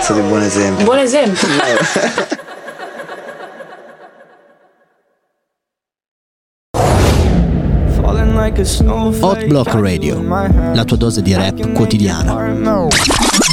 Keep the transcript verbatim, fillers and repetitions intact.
essere buon esempio. Buon esempio. Hot Block Radio, la tua dose di rap quotidiana.